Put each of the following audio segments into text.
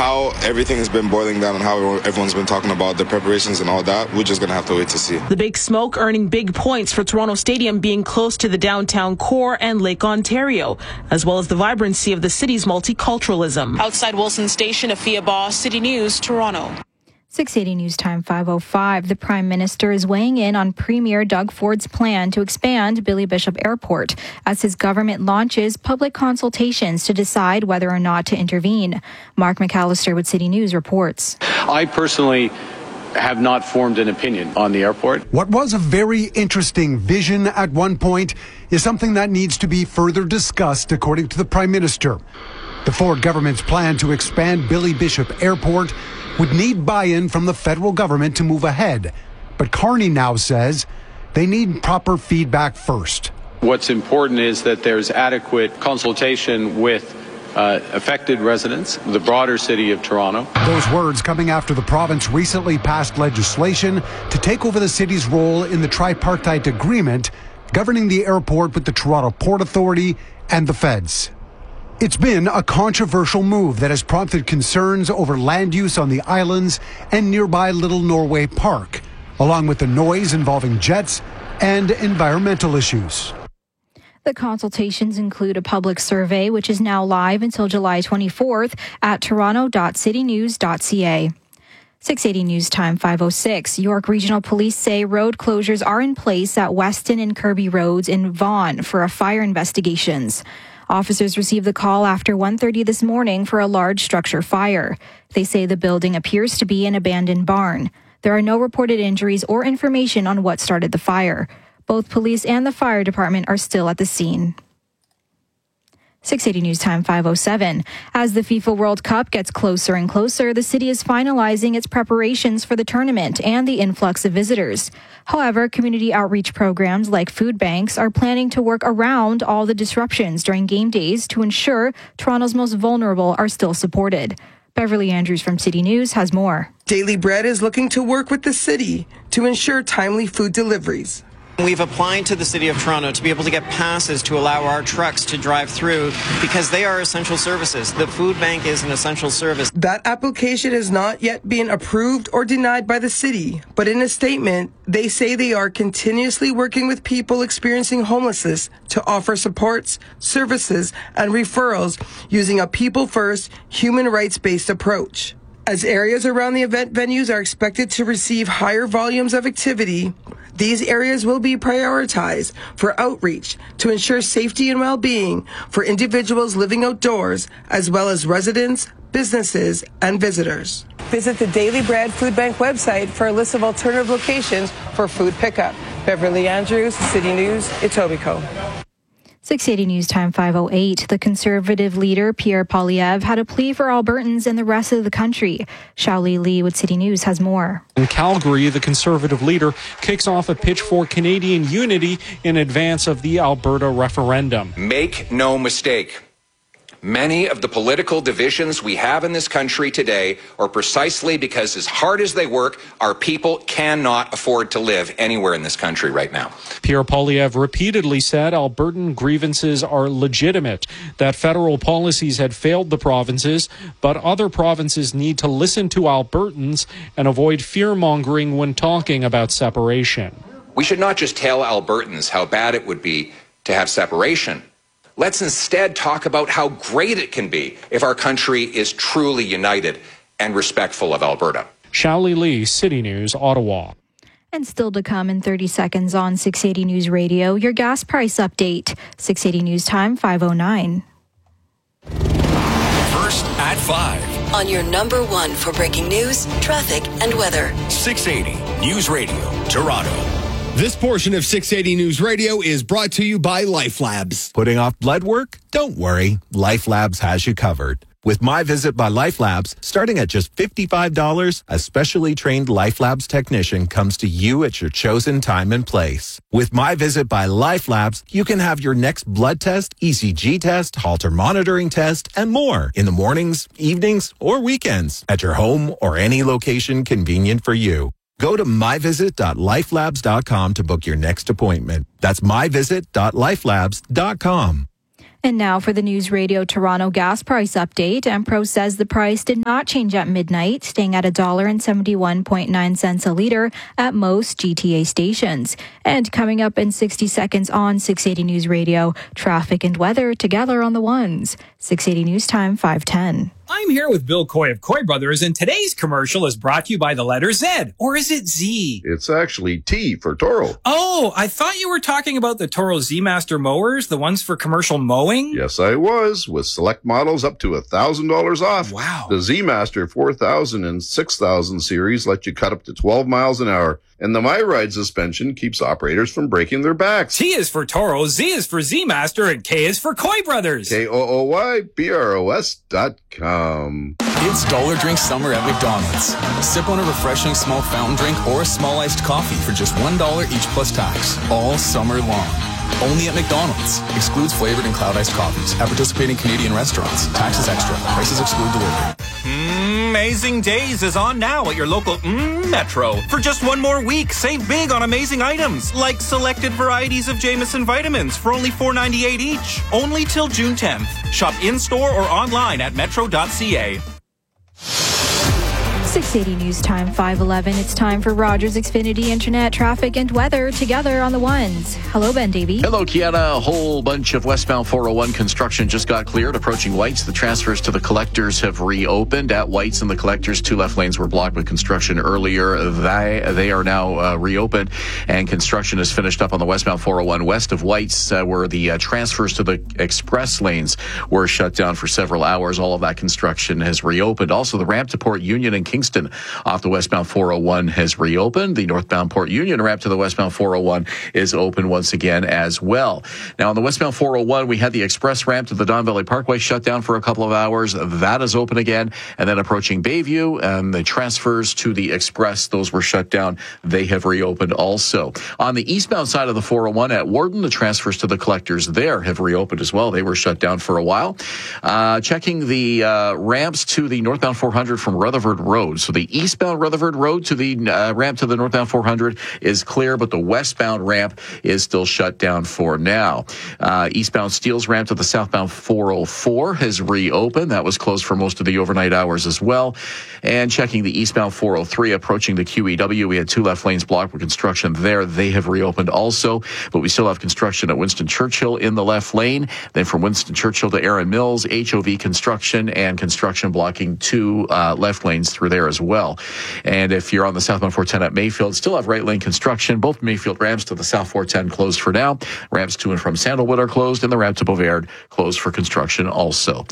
how everything has been boiling down and how everyone's been talking about the preparations and all that, we're just going to have to wait to see. The Big Smoke earning big points for Toronto Stadium being close to the downtown core and Lake Ontario, as well as the vibrancy of the city's multiculturalism. Outside Wilson Station, Afia Boss, City News, Toronto. 680 News Time 5:05. The Prime Minister is weighing in on Premier Doug Ford's plan to expand Billy Bishop Airport as his government launches public consultations to decide whether or not to intervene. Mark McAllister with City News reports. I personally have not formed an opinion on the airport. What was a very interesting vision at one point is something that needs to be further discussed, according to the Prime Minister. The Ford government's plan to expand Billy Bishop Airport would need buy-in from the federal government to move ahead. But Carney now says they need proper feedback first. What's important is that there's adequate consultation with affected residents, the broader city of Toronto. Those words coming after the province recently passed legislation to take over the city's role in the tripartite agreement governing the airport with the Toronto Port Authority and the feds. It's been a controversial move that has prompted concerns over land use on the islands and nearby Little Norway Park, along with the noise involving jets and environmental issues. The consultations include a public survey, which is now live until July 24th at toronto.citynews.ca. 680 News Time 5:06. York Regional Police say road closures are in place at Weston and Kirby Roads in Vaughan for a fire investigations. Officers received the call after 1:30 this morning for a large structure fire. They say the building appears to be an abandoned barn. There are no reported injuries or information on what started the fire. Both police and the fire department are still at the scene. 680 News Time 5:07. As the FIFA World Cup gets closer and closer, the city is finalizing its preparations for the tournament and the influx of visitors. However, community outreach programs like food banks are planning to work around all the disruptions during game days to ensure Toronto's most vulnerable are still supported. Beverly Andrews from City News has more. Daily Bread is looking to work with the city to ensure timely food deliveries. We've applied to the City of Toronto to be able to get passes to allow our trucks to drive through because they are essential services. The food bank is an essential service. That application has not yet been approved or denied by the city, but in a statement, they say they are continuously working with people experiencing homelessness to offer supports, services, and referrals using a people-first, human rights-based approach. As areas around the event venues are expected to receive higher volumes of activity, these areas will be prioritized for outreach to ensure safety and well-being for individuals living outdoors, as well as residents, businesses, and visitors. Visit the Daily Bread Food Bank website for a list of alternative locations for food pickup. Beverly Andrews, City News, Etobicoke. 680 News Time 5:08. The Conservative leader, Pierre Poilievre, had a plea for Albertans and the rest of the country. Xiaoli Li with City News has more. In Calgary, the Conservative leader kicks off a pitch for Canadian unity in advance of the Alberta referendum. Make no mistake. Many of the political divisions we have in this country today are precisely because, as hard as they work, our people cannot afford to live anywhere in this country right now. Pierre Poilievre repeatedly said Albertan grievances are legitimate, that federal policies had failed the provinces, but other provinces need to listen to Albertans and avoid fear-mongering when talking about separation. We should not just tell Albertans how bad it would be to have separation. Let's instead talk about how great it can be if our country is truly united and respectful of Alberta. Xiaoli Li, City News, Ottawa. And still to come in 30 seconds on 680 News Radio, your gas price update. 680 News Time 5:09. First at 5. On your number one for breaking news, traffic, and weather. 680 News Radio, Toronto. This portion of 680 News Radio is brought to you by Life Labs. Putting off blood work? Don't worry. Life Labs has you covered. With My Visit by Life Labs, starting at just $55, a specially trained Life Labs technician comes to you at your chosen time and place. With My Visit by Life Labs, you can have your next blood test, ECG test, Holter monitoring test, and more in the mornings, evenings, or weekends at your home or any location convenient for you. Go to myvisit.lifelabs.com to book your next appointment. That's myvisit.lifelabs.com. And now for the News Radio Toronto gas price update. Empro says the price did not change at midnight, staying at $1.71.9 a litre at most GTA stations. And coming up in 60 seconds on 680 News Radio, traffic and weather together on the ones. 680 News Time, 5:10. I'm here with Bill Coy of Coy Brothers, and today's commercial is brought to you by the letter Z. Or is it Z? It's actually T for Toro. Oh, I thought you were talking about the Toro Z-Master mowers, the ones for commercial mowing? Yes, I was, with select models up to $1,000 off. Wow. The Z-Master 4000 and 6000 series let you cut up to 12 miles an hour. And the MyRide suspension keeps operators from breaking their backs. T is for Toro, Z is for Z-Master, and K is for Coy Brothers. KOOYBROS.com. It's Dollar Drink Summer at McDonald's. Sip on a refreshing small fountain drink or a small iced coffee for just $1 each plus tax, all summer long. Only at McDonald's. Excludes flavored and cloud iced coffees. At participating Canadian restaurants. Taxes extra. Prices exclude delivery. Amazing Days is on now at your local Metro. For just one more week, save big on amazing items like selected varieties of Jameson vitamins for only $4.98 each. Only till June 10th. Shop in-store or online at metro.ca. 680 News Time, 5:11. It's time for Rogers Xfinity Internet traffic and weather together on the ones. Hello, Ben Davey. Hello, Kiana. A whole bunch of westbound 401 construction just got cleared. Approaching Whites, the transfers to the collectors have reopened. At Whites and the collectors, two left lanes were blocked with construction earlier. They are now reopened, and construction is finished up on the westbound 401 west of Whites, where the transfers to the express lanes were shut down for several hours. All of that construction has reopened. Also, the ramp to Port Union and Kingston off the westbound 401 has reopened. The northbound Port Union ramp to the westbound 401 is open once again as well. Now, on the westbound 401, we had the express ramp to the Don Valley Parkway shut down for a couple of hours. That is open again. And then approaching Bayview and the transfers to the express, those were shut down. They have reopened also. On the eastbound side of the 401 at Warden, the transfers to the collectors there have reopened as well. They were shut down for a while. Checking the ramps to the northbound 400 from Rutherford Road. So the eastbound Rutherford Road to the ramp to the northbound 400 is clear, but the westbound ramp is still shut down for now. Eastbound Steeles ramp to the southbound 404 has reopened. That was closed for most of the overnight hours as well. And checking the eastbound 403 approaching the QEW, we had two left lanes blocked with construction there. They have reopened also, but we still have construction at Winston Churchill in the left lane. Then from Winston Churchill to Erin Mills, HOV construction and construction blocking two left lanes through there as well. And if you're on the southbound 410 at Mayfield, still have right lane construction. Both Mayfield ramps to the south 410 closed for now. Ramps to and from Sandalwood are closed, and the ramp to Bovaird closed for construction also.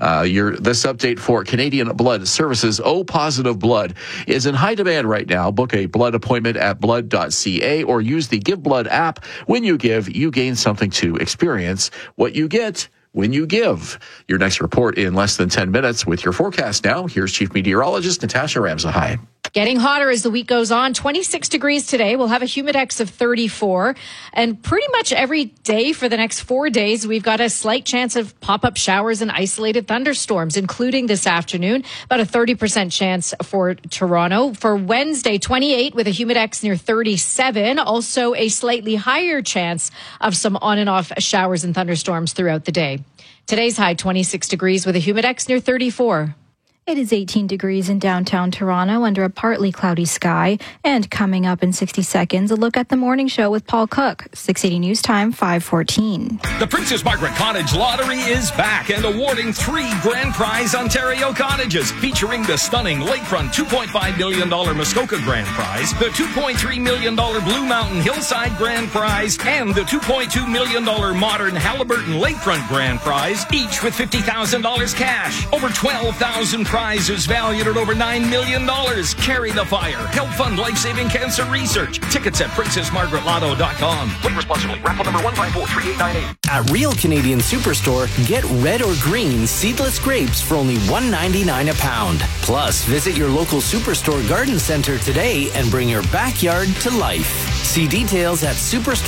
This update for Canadian Blood Services, O Positive Blood, is in high demand right now. Book a blood appointment at blood.ca or use the Give Blood app. When you give, you gain something to experience what you get when you give. Your next report in less than 10 minutes with your forecast now. Here's Chief Meteorologist Natasha Ramsahai. Getting hotter as the week goes on. 26 degrees today. We'll have a humidex of 34. And pretty much every day for the next 4 days, we've got a slight chance of pop-up showers and isolated thunderstorms, including this afternoon. About a 30% chance for Toronto. For Wednesday, 28 with a humidex near 37. Also a slightly higher chance of some on and off showers and thunderstorms throughout the day. Today's high, 26 degrees with a humidex near 34. It is 18 degrees in downtown Toronto under a partly cloudy sky. And coming up in 60 seconds, a look at the morning show with Paul Cook. 680 News Time, 5:14. The Princess Margaret Cottage Lottery is back and awarding 3 grand prize Ontario cottages, featuring the stunning lakefront $2.5 million Muskoka grand prize, the $2.3 million Blue Mountain Hillside grand prize, and the $2.2 million modern Halliburton lakefront grand prize, each with $50,000 cash. Over 12,000 prizes valued at over $9 million. Carry the fire. Help fund life-saving cancer research. Tickets at princessmargaretlotto.com. Play responsibly. Raffle number 1543898. At Real Canadian Superstore, get red or green seedless grapes for only $1.99 a pound. Plus, visit your local Superstore garden center today and bring your backyard to life. See details at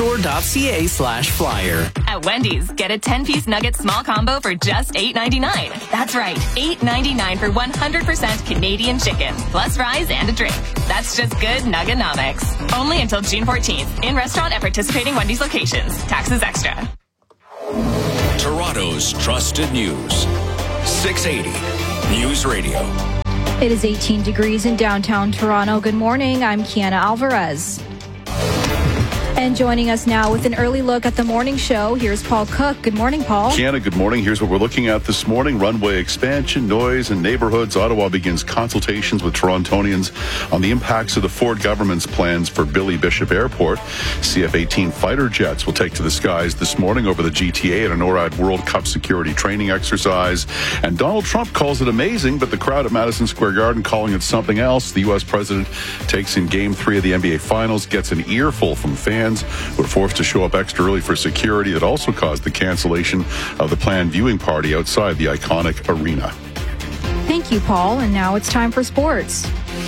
superstore.ca/flyer. At Wendy's, get a 10-piece nugget small combo for just $8.99. That's right, $8.99 for 100% Canadian chicken, plus fries and a drink. That's just good Nuggenomics. Only until June 14th. In restaurant at participating Wendy's locations. Taxes extra. Toronto's trusted news. 680 News Radio. It is 18 degrees in downtown Toronto. Good morning. I'm Kiana Alvarez. And joining us now with an early look at the morning show, here's Paul Cook. Good morning, Paul. Kiana, good morning. Here's what we're looking at this morning. Runway expansion, noise, and neighborhoods. Ottawa begins consultations with Torontonians on the impacts of the Ford government's plans for Billy Bishop Airport. CF-18 fighter jets will take to the skies this morning over the GTA at a NORAD World Cup security training exercise. And Donald Trump calls it amazing, but the crowd at Madison Square Garden calling it something else. The U.S. president takes in Game 3 of the NBA Finals, gets an earful from fans who were forced to show up extra early for security that also caused the cancellation of the planned viewing party outside the iconic arena. Thank you, Paul. And now it's time for sports.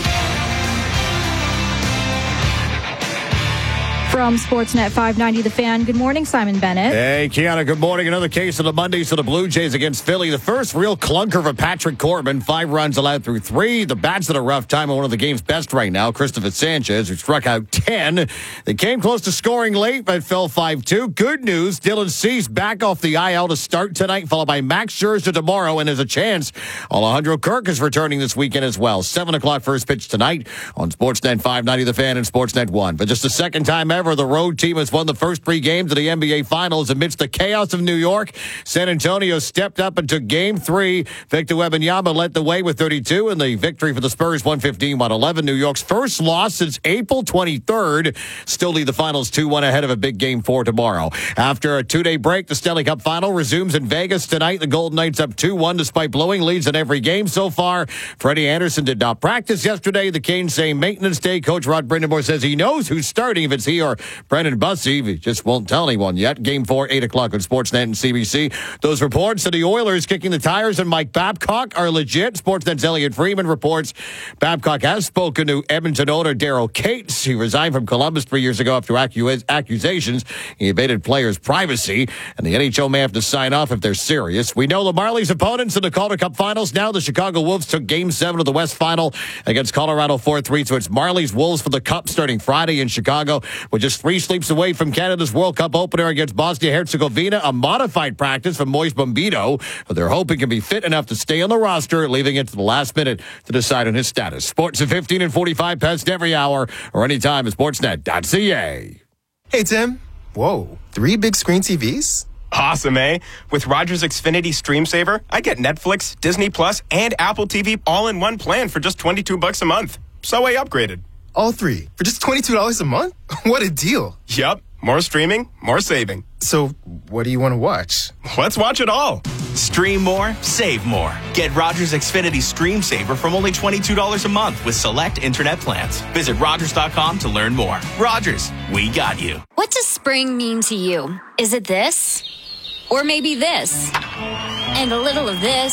From Sportsnet 590 The Fan, good morning, Simon Bennett. Hey, Kiana, good morning. Another case of the Mondays for the Blue Jays against Philly. The first real clunker for Patrick Corbin. 5 runs allowed through 3. The Bats had a rough time on one of the game's best right now, Christopher Sanchez, who struck out 10. They came close to scoring late, but fell 5-2. Good news, Dylan Cease back off the IL to start tonight, followed by Max Scherzer tomorrow, and there's a chance Alejandro Kirk is returning this weekend as well. 7 o'clock first pitch tonight on Sportsnet 590 The Fan and Sportsnet 1. For just the second time ever, the road team has won the first 3 games of the NBA Finals amidst the chaos of New York. San Antonio stepped up and took Game 3. Victor Wembanyama led the way with 32, and the victory for the Spurs 115-111. New York's first loss since April 23rd. Still lead the Finals 2-1 ahead of a big Game 4 tomorrow. After a 2-day break, the Stanley Cup Final resumes in Vegas tonight. The Golden Knights up 2-1 despite blowing leads in every game so far. Freddie Anderson did not practice yesterday. The Canes say maintenance day. Coach Rod Brindamore says he knows who's starting, if it's he or Brendan Bussey. He just won't tell anyone yet. Game 4, 8 o'clock on Sportsnet and CBC. Those reports that the Oilers kicking the tires on Mike Babcock are legit. Sportsnet's Elliot Freeman reports Babcock has spoken to Edmonton owner Daryl Cates. He resigned from Columbus 3 years ago after accusations he invaded players' privacy, and the NHL may have to sign off if they're serious. We know the Marlies' opponents in the Calder Cup Finals now. The Chicago Wolves took Game 7 of the West Final against Colorado 4-3, so it's Marlies Wolves for the Cup starting Friday in Chicago. With just 3 sleeps away from Canada's World Cup opener against Bosnia-Herzegovina, a modified practice from Moise Bombito, but they're hoping can be fit enough to stay on the roster, leaving it to the last minute to decide on his status. Sports at 15 and 45 past every hour or anytime at sportsnet.ca. Hey, Tim. Whoa, 3 big screen TVs? Awesome, eh? With Rogers Xfinity Stream Saver, I get Netflix, Disney Plus, and Apple TV all in one plan for just $22 a month. So I upgraded. All 3 for just $22 a month? What a deal. Yup. More streaming, more saving. So what do you want to watch? Let's watch it all. Stream more, save more. Get Rogers Xfinity Stream Saver from only $22 a month with select internet plans. Visit Rogers.com to learn more. Rogers, we got you. What does spring mean to you? Is it this? Or maybe this? And a little of this?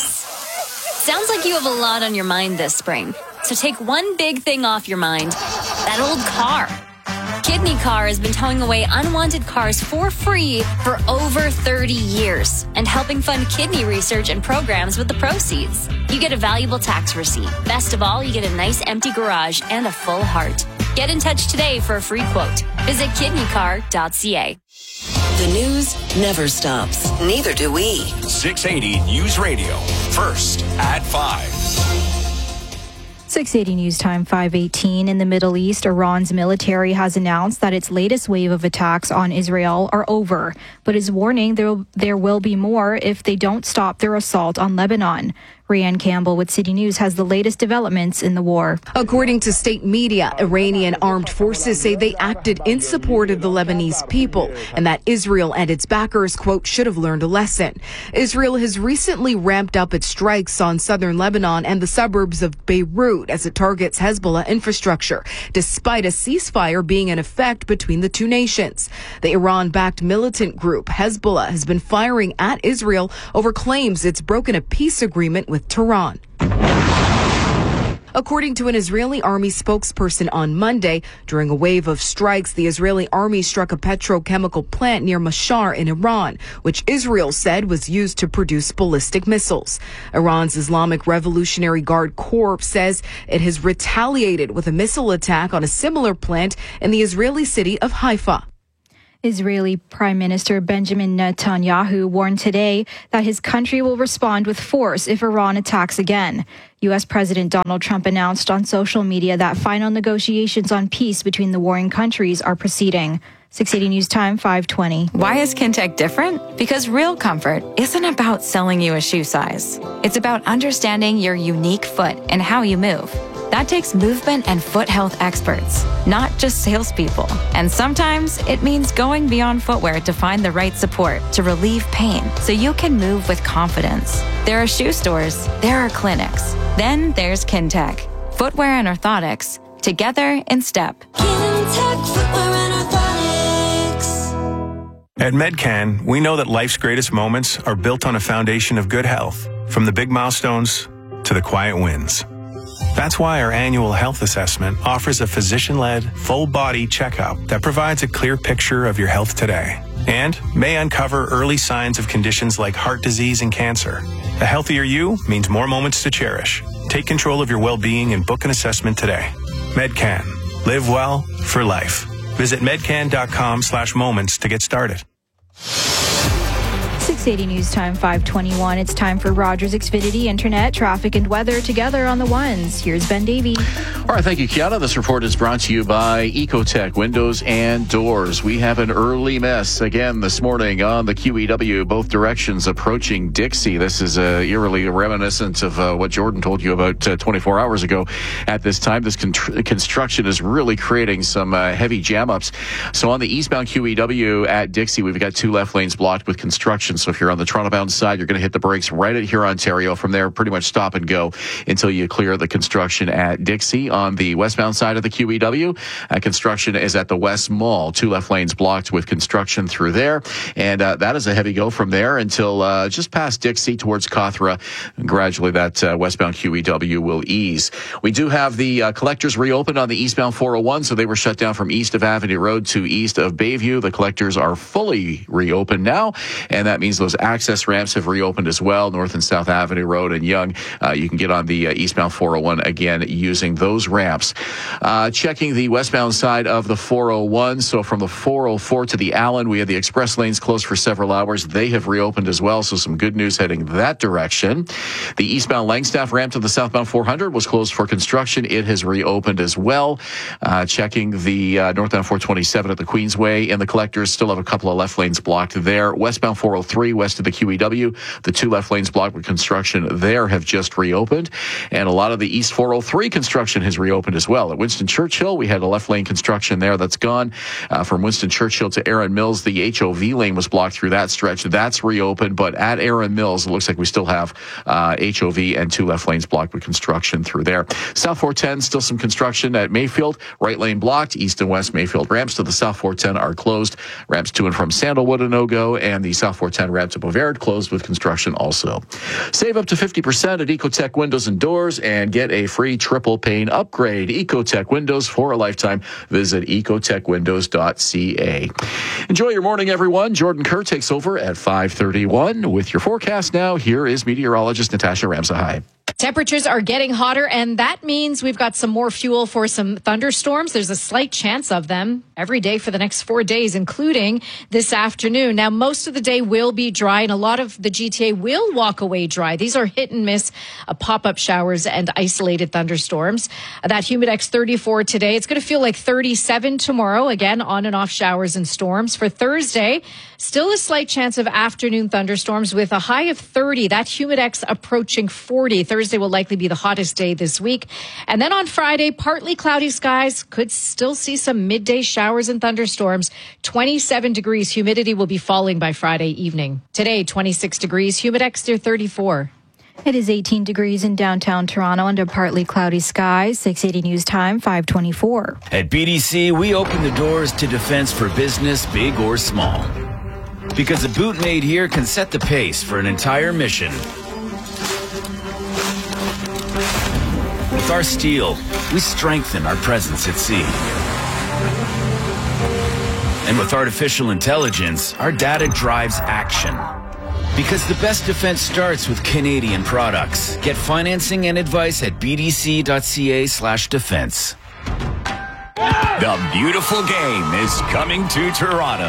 Sounds like you have a lot on your mind this spring. So take one big thing off your mind. That old car. Kidney Car has been towing away unwanted cars for free for over 30 years and helping fund kidney research and programs with the proceeds. You get a valuable tax receipt. Best of all, you get a nice empty garage and a full heart. Get in touch today for a free quote. Visit kidneycar.ca. The news never stops. Neither do we. 680 News Radio. First at 5. 680 News Time 5:18. In the Middle East, Iran's military has announced that its latest wave of attacks on Israel are over, but is warning there will be more if they don't stop their assault on Lebanon. Rhianne Campbell with City News has the latest developments in the war. According to state media, Iranian armed forces say they acted in support of the Lebanese people and that Israel and its backers, quote, should have learned a lesson. Israel has recently ramped up its strikes on southern Lebanon and the suburbs of Beirut as it targets Hezbollah infrastructure, despite a ceasefire being in effect between the two nations. The Iran-backed militant group Hezbollah has been firing at Israel over claims it's broken a peace agreement with Tehran. According to an Israeli army spokesperson on Monday, during a wave of strikes, the Israeli army struck a petrochemical plant near Mashhar in Iran, which Israel said was used to produce ballistic missiles. Iran's Islamic Revolutionary Guard Corps says it has retaliated with a missile attack on a similar plant in the Israeli city of Haifa. Israeli Prime Minister Benjamin Netanyahu warned today that his country will respond with force if Iran attacks again. U.S. President Donald Trump announced on social media that final negotiations on peace between the warring countries are proceeding. 680 News Time, 5:20. Why is Kintec different? Because real comfort isn't about selling you a shoe size. It's about understanding your unique foot and how you move. That takes movement and foot health experts, not just salespeople. And sometimes it means going beyond footwear to find the right support to relieve pain so you can move with confidence. There are shoe stores, there are clinics. Then there's Kintec. Footwear and orthotics, together in step. Kintec Footwear and Orthotics. At Medcan, we know that life's greatest moments are built on a foundation of good health, from the big milestones to the quiet wins. That's why our annual health assessment offers a physician-led, full-body checkup that provides a clear picture of your health today and may uncover early signs of conditions like heart disease and cancer. A healthier you means more moments to cherish. Take control of your well-being and book an assessment today. Medcan. Live well for life. Visit medcan.com/moments to get started. 680 News Time, 5:21. It's time for Rogers Xfinity Internet, traffic and weather together on the ones. Here's Ben Davey. All right, thank you, Kiana. This report is brought to you by Ecotech Windows and Doors. We have an early mess again this morning on the QEW, both directions approaching Dixie. This is eerily reminiscent of what Jordan told you about 24 hours ago at this time. This construction is really creating some heavy jam-ups. So on the eastbound QEW at Dixie, we've got 2 left lanes blocked with construction. So if you're on the Toronto-bound side, you're going to hit the brakes right at Huron, Ontario. From there, pretty much stop and go until you clear the construction at Dixie. On the westbound side of the QEW, construction is at the West Mall. 2 left lanes blocked with construction through there. And that is a heavy go from there until just past Dixie towards Cawthra. And gradually, that westbound QEW will ease. We do have the collectors reopened on the eastbound 401, so they were shut down from east of Avenue Road to east of Bayview. The collectors are fully reopened now, and that means those access ramps have reopened as well, North and South Avenue Road and Yonge. You can get on the eastbound 401 again using those ramps. Checking the westbound side of the 401, so from the 404 to the Allen, we had the express lanes closed for several hours. They have reopened as well, so some good news heading that direction. The eastbound Langstaff ramp to the southbound 400 was closed for construction. It has reopened as well. Checking the northbound 427 at the Queensway, and the collectors still have a couple of left lanes blocked there. Westbound 403 west of the QEW, the 2 left lanes blocked with construction there have just reopened, and a lot of the east 403 construction has reopened as well. At Winston Churchill, we had a left lane construction there that's gone. From Winston Churchill to Erin Mills, the HOV lane was blocked through that stretch. That's reopened, but at Erin Mills, it looks like we still have HOV and 2 left lanes blocked with construction through there. South 410, still some construction at Mayfield. Right lane blocked. East and west Mayfield ramps to the South 410 are closed. Ramps to and from Sandalwood a no-go, and the South 410 ramp to Bovaird closed with construction also. Save up to 50% at Ecotech Windows and Doors and get a free triple pane upgrade. Ecotech Windows for a lifetime. Visit ecotechwindows.ca. Enjoy your morning, everyone. Jordan Kerr takes over at 5:31 with your forecast now. Here is meteorologist Natasha Ramsahai. Temperatures are getting hotter, and that means we've got some more fuel for some thunderstorms. There's a slight chance of them every day for the next 4 days, including this afternoon. Now, most of the day will be dry, and a lot of the GTA will walk away dry. These are hit and miss pop-up showers and isolated thunderstorms. That Humidex 34 today. It's going to feel like 37 tomorrow. Again, on and off showers and storms. For Thursday, still a slight chance of afternoon thunderstorms with a high of 30. That Humidex approaching 40. Thursday will likely be the hottest day this week. And then on Friday, partly cloudy skies. Could still see some midday showers and thunderstorms. 27 degrees. Humidity will be falling by Friday evening. Today, 26 degrees. Humidex near 34. It is 18 degrees in downtown Toronto under partly cloudy skies. 680 News Time, 5:24. At BDC, we open the doors to defense for business, big or small. Because a boot made here can set the pace for an entire mission. With our steel, we strengthen our presence at sea. And with artificial intelligence, our data drives action. Because the best defense starts with Canadian products. Get financing and advice at bdc.ca/defense. The beautiful game is coming to Toronto.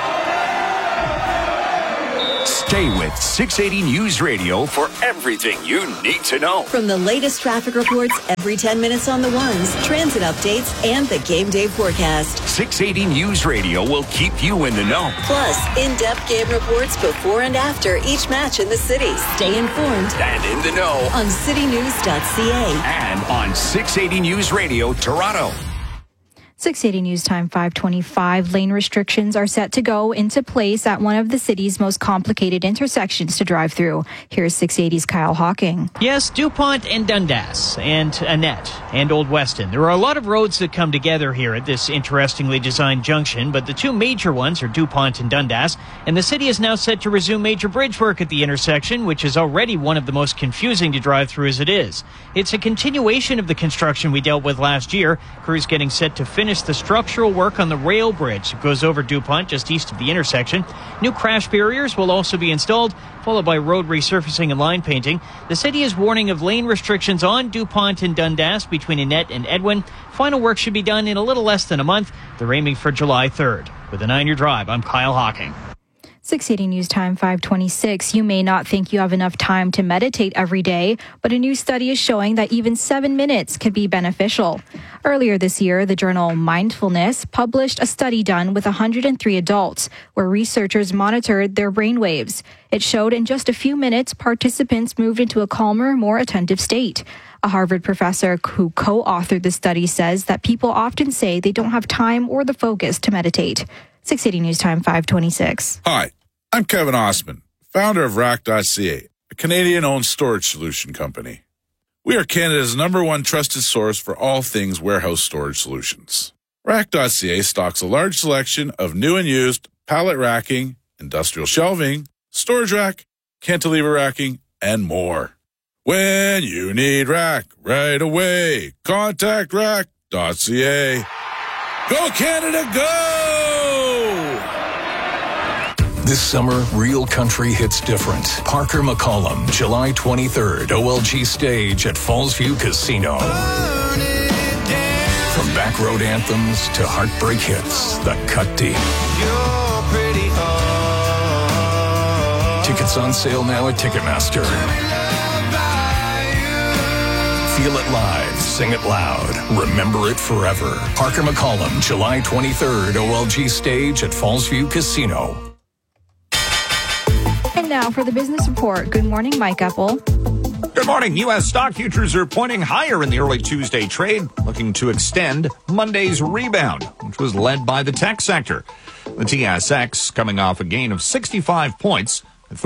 Stay with 680 News Radio for everything you need to know. From the latest traffic reports every 10 minutes on the ones, transit updates, and the game day forecast. 680 News Radio will keep you in the know. Plus, in-depth game reports before and after each match in the city. Stay informed And in the know on citynews.ca. and on 680 News Radio Toronto. 680 News Time 525. Lane restrictions are set to go into place at one of the city's most complicated intersections to drive through. Here's 680's Kyle Hawking. Yes, DuPont and Dundas and Annette and Old Weston. There are a lot of roads that come together here at this interestingly designed junction, but the two major ones are DuPont and Dundas, and the city is now set to resume major bridge work at the intersection, which is already one of the most confusing to drive through as it is. It's a continuation of the construction we dealt with last year. Crews getting set to finish the structural work on the rail bridge that goes over DuPont just east of the intersection. New crash barriers will also be installed, followed by road resurfacing and line painting. The city is warning of lane restrictions on DuPont and Dundas between Annette and Edwin. Final work should be done in a little less than a month. They're aiming for July 3rd. With a 9-year drive, I'm Kyle Hawking. 680 News Time 526. You may not think you have enough time to meditate every day, but a new study is showing that even 7 minutes can be beneficial. Earlier this year, the journal Mindfulness published a study done with 103 adults, where researchers monitored their brainwaves. It showed in just a few minutes, participants moved into a calmer, more attentive state. A Harvard professor who co-authored the study says that people often say they don't have time or the focus to meditate. 680 News Time 526. Hi, I'm Kevin Osman, founder of Rack.ca, a Canadian-owned storage solution company. We are Canada's #1 trusted source for all things warehouse storage solutions. Rack.ca stocks a large selection of new and used pallet racking, industrial shelving, storage rack, cantilever racking, and more. When you need rack right away, contact Rack.ca. Go Canada, go! This summer, real country hits different. Parker McCollum, July 23rd, OLG stage at Fallsview Casino. From back road anthems to heartbreak hits that cut deep. Tickets on sale now at Ticketmaster. Feel it live, sing it loud, remember it forever. Parker McCollum, July 23rd, OLG stage at Fallsview Casino. And now for the business report. Good morning, Mike Epple. Good morning. U.S. stock futures are pointing higher in the early Tuesday trade, looking to extend Monday's rebound, which was led by the tech sector. The TSX coming off a gain of 65 points at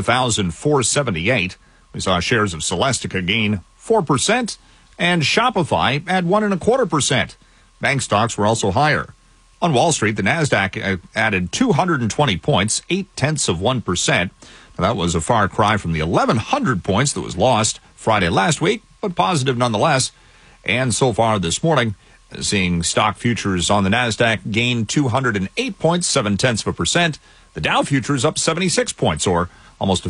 34,478. We saw shares of Celestica gain 4% and Shopify at 1.25%. Bank stocks were also higher. On Wall Street, the Nasdaq added 220 points, 0.8%. That was a far cry from the 1,100 points that was lost Friday last week, but positive nonetheless. And so far this morning, seeing stock futures on the Nasdaq gain 208 points, 0.7%. The Dow futures up 76 points, or almost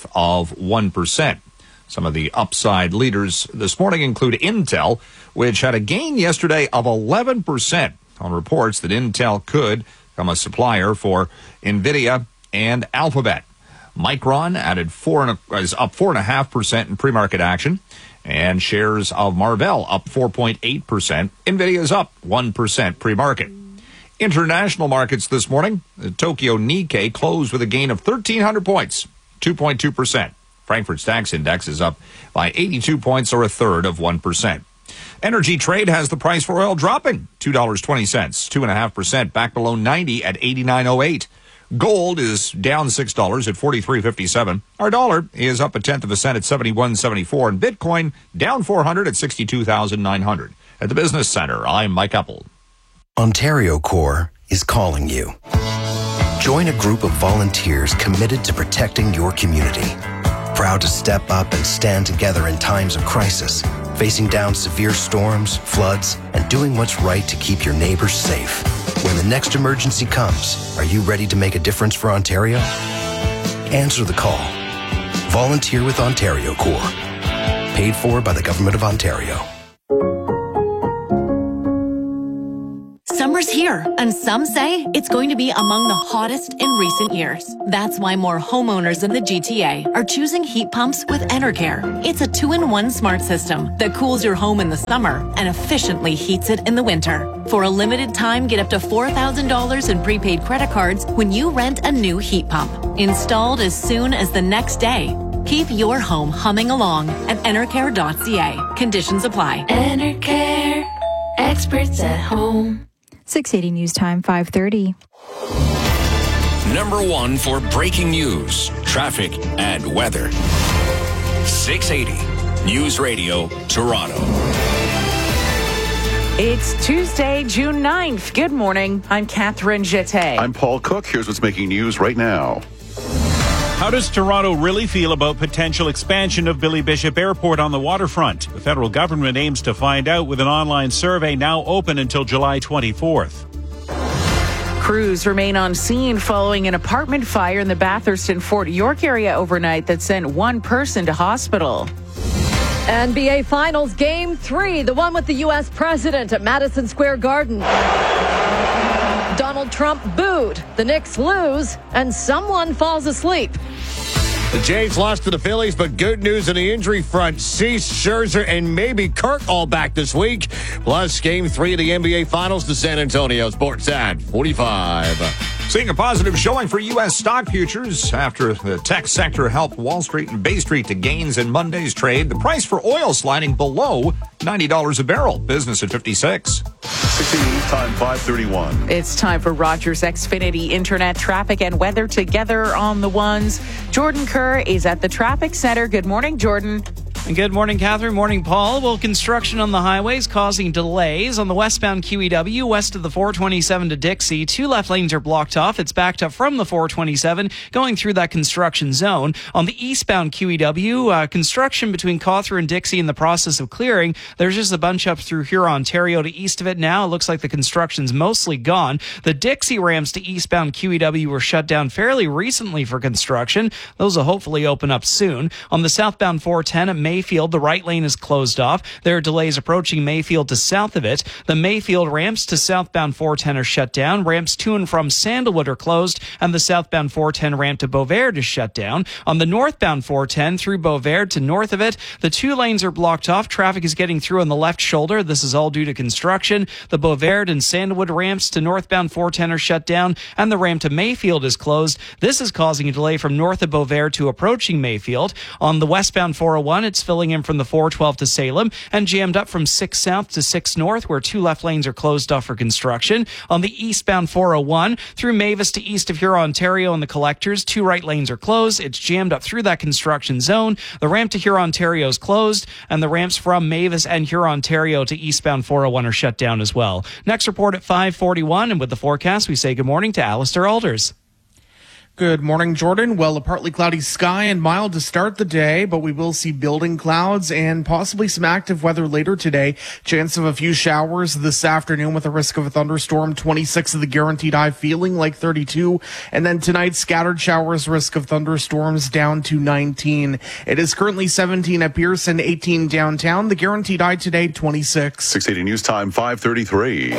1/5%. Some of the upside leaders this morning include Intel, which had a gain yesterday of 11% on reports that Intel could become a supplier for NVIDIA and Alphabet. Micron is up 4.5% in pre-market action, and shares of Marvell up 4.8%. NVIDIA is up 1% pre-market. International markets this morning, the Tokyo Nikkei closed with a gain of 1,300 points, 2.2%. Frankfurt's DAX index is up by 82 points, or 1/3%. Energy trade has the price for oil dropping $2.20, 2.5%, back below 90 at 89.08. Gold is down $6 at 43.57. Our dollar is up 0.1 cent at 71.74, and Bitcoin down 400 at 62,900. At the Business Center, I'm Mike Epple. Ontario Corps is calling you. Join a group of volunteers committed to protecting your community. Proud to step up and stand together in times of crisis, facing down severe storms, floods, and doing what's right to keep your neighbors safe. When the next emergency comes, are you ready to make a difference for Ontario? Answer the call. Volunteer with Ontario Corps. Paid for by the Government of Ontario. Summer's here, and some say it's going to be among the hottest in recent years. That's why more homeowners in the GTA are choosing heat pumps with Enercare. It's a 2-in-1 smart system that cools your home in the summer and efficiently heats it in the winter. For a limited time, get up to $4,000 in prepaid credit cards when you rent a new heat pump. Installed as soon as the next day. Keep your home humming along at Enercare.ca. Conditions apply. Enercare. Experts at home. 680 News Time, 5:30. Number 1 for breaking news, traffic, and weather. 680 News Radio, Toronto. It's Tuesday, June 9th. Good morning. I'm Catherine Jeté. I'm Paul Cook. Here's what's making news right now. How does Toronto really feel about potential expansion of Billy Bishop Airport on the waterfront? The federal government aims to find out with an online survey now open until July 24th. Crews remain on scene following an apartment fire in the Bathurst and Fort York area overnight that sent one person to hospital. NBA Finals Game 3, the one with the U.S. president at Madison Square Garden. Donald Trump booed, the Knicks lose, and someone falls asleep. The Jays lost to the Phillies, but good news on the injury front. Cease, Scherzer, and maybe Kirk all back this week. Plus, Game 3 of the NBA Finals to San Antonio. Sports at 45. Seeing a positive showing for U.S. stock futures after the tech sector helped Wall Street and Bay Street to gains in Monday's trade. The price for oil sliding below $90 a barrel. Business at 56. 680 News Time, 5:31. It's time for Rogers Xfinity Internet traffic and weather together on the ones. Jordan Kerr is at the traffic center. Good morning, Jordan. And good morning, Catherine. Morning, Paul. Well, construction on the highways causing delays. On the westbound QEW, west of the 427 to Dixie, 2 left lanes are blocked off. It's backed up from the 427, going through that construction zone. On the eastbound QEW, construction between Cawthron and Dixie in the process of clearing. There's just a bunch up through here, Ontario to east of it now. It looks like the construction's mostly gone. The Dixie ramps to eastbound QEW were shut down fairly recently for construction. Those will hopefully open up soon. On the southbound 410 at Mayfield, the right lane is closed off. There are delays approaching Mayfield to south of it. The Mayfield ramps to southbound 410 are shut down. Ramps to and from Sandalwood are closed, and the southbound 410 ramp to Beauvert is shut down. On the northbound 410 through Beauvert to north of it, the 2 lanes are blocked off. Traffic is getting through on the left shoulder. This is all due to construction. The Beauvert and Sandalwood ramps to northbound 410 are shut down, and the ramp to Mayfield is closed. This is causing a delay from north of Beauvert to approaching Mayfield. On the westbound 401, it's filling in from the 412 to Salem and jammed up from 6 south to 6 north, where 2 left lanes are closed off for construction. On the eastbound 401 through Mavis to east of Huron, Ontario and the collectors, 2 right lanes are closed. It's jammed up through that construction zone. The ramp to Huron, Ontario is closed, and the ramps from Mavis and Huron, Ontario to eastbound 401 are shut down as well. Next report at 5:41, and with the forecast, we say good morning to Alistair Alders. Good morning, Jordan. Well, a partly cloudy sky and mild to start the day, but we will see building clouds and possibly some active weather later today. Chance of a few showers this afternoon with a risk of a thunderstorm. 26 of the guaranteed high, feeling like 32. And then tonight, scattered showers, risk of thunderstorms down to 19. It is currently 17 at Pearson, 18 downtown. The guaranteed high today, 26. 680 News Time, 5:33.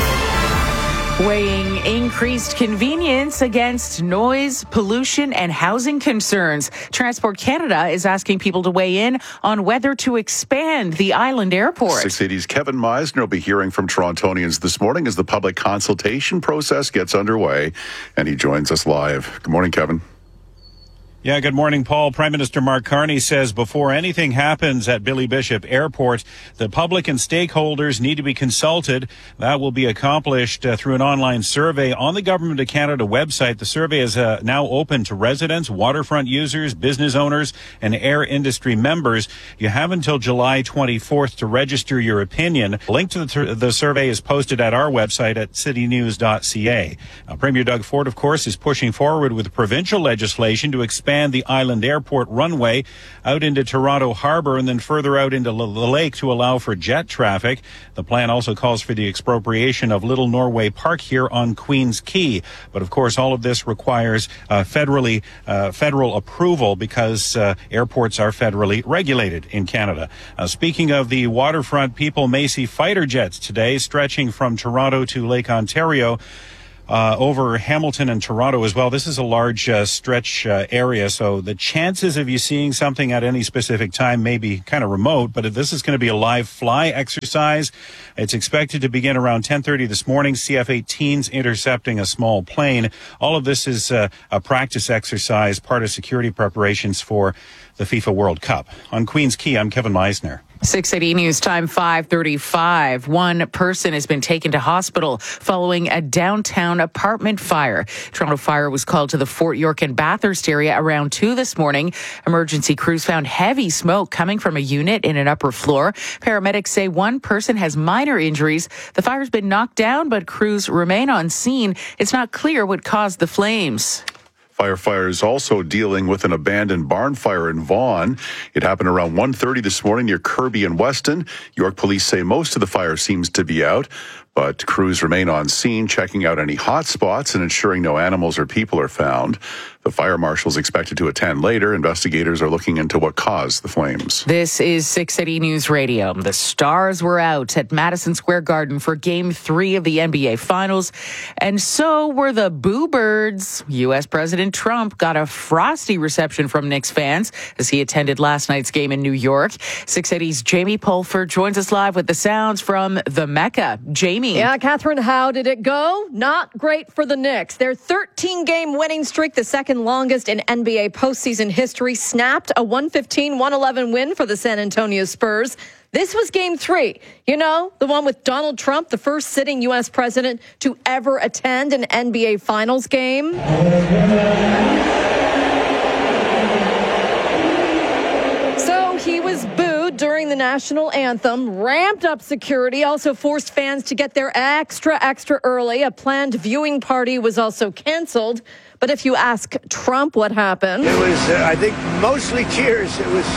Weighing increased convenience against noise, pollution, and housing concerns. Transport Canada is asking people to weigh in on whether to expand the Island Airport. 680's Kevin Meisner will be hearing from Torontonians this morning as the public consultation process gets underway, and he joins us live. Good morning, Kevin. Yeah, good morning, Paul. Prime Minister Mark Carney says before anything happens at Billy Bishop Airport, the public and stakeholders need to be consulted. That will be accomplished through an online survey on the Government of Canada website. The survey is now open to residents, waterfront users, business owners, and air industry members. You have until July 24th to register your opinion. A link to the survey is posted at our website at citynews.ca. Premier Doug Ford, of course, is pushing forward with provincial legislation to expand expand the Island Airport runway out into Toronto Harbour and then further out into the lake to allow for jet traffic. The plan also calls for the expropriation of Little Norway Park here on Queen's Quay. But of course, all of this requires federal approval because airports are federally regulated in Canada. Speaking of the waterfront, people may see fighter jets today stretching from Toronto to Lake Ontario. Over Hamilton and Toronto as well. This is a large stretch area, so the chances of you seeing something at any specific time may be kind of remote, but this is going to be a live fly exercise. It's expected to begin around 10:30 this morning. CF-18s intercepting a small plane. All of this is a practice exercise, part of security preparations for the FIFA World Cup. On Queen's Quay, I'm Kevin Meisner. 680 News Time 5:35. One person has been taken to hospital following a downtown apartment fire. Toronto Fire was called to the Fort York and Bathurst area around 2 this morning. Emergency crews found heavy smoke coming from a unit in an upper floor. Paramedics say one person has minor injuries. The fire's been knocked down, but crews remain on scene. It's not clear what caused the flames. Firefighters also dealing with an abandoned barn fire in Vaughan. It happened around 1:30 this morning near Kirby and Weston. York police say most of the fire seems to be out, but crews remain on scene, checking out any hot spots and ensuring no animals or people are found. The fire marshal is expected to attend later. Investigators are looking into what caused the flames. This is 680 News Radio. The Stars were out at Madison Square Garden for Game 3 of the NBA Finals, and so were the Boo Birds. U.S. President Trump got a frosty reception from Knicks fans as he attended last night's game in New York. 680's Jamie Pulfer joins us live with the sounds from the Mecca. Jamie. Yeah, Catherine, how did it go? Not great for the Knicks. Their 13-game winning streak, the second longest in NBA postseason history, snapped. A 115-111 win for the San Antonio Spurs. This was Game 3. You know, the one with Donald Trump, the first sitting U.S. president to ever attend an NBA Finals game. So he was booed during the national anthem, ramped up security, also forced fans to get there extra early. A planned viewing party was also canceled. But if you ask Trump what happened... It was, I think, mostly cheers. It was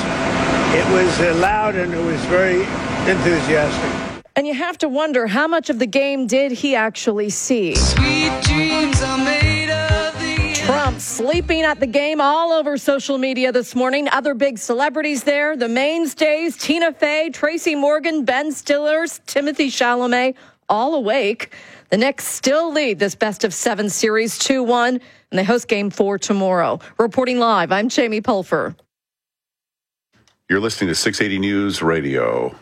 loud and it was very enthusiastic. And you have to wonder, how much of the game did he actually see? Sweet dreams are made of the... Trump sleeping at the game all over social media this morning. Other big celebrities there, the mainstays, Tina Fey, Tracy Morgan, Ben Stiller, Timothy Chalamet, all awake. The Knicks still lead this best-of-7 series 2-1, and they host Game 4 tomorrow. Reporting live, I'm Jamie Pulfer. You're listening to 680 News Radio.